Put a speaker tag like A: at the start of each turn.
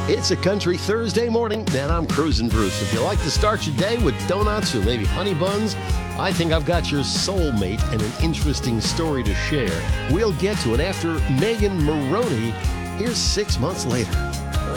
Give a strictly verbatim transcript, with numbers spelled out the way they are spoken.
A: It's a country Thursday morning, and I'm Cruising Bruce. If you like to start your day with donuts or maybe honey buns, I think I've got your soulmate and an interesting story to share. We'll get to it after Megan Moroney. Here's Six Months Later.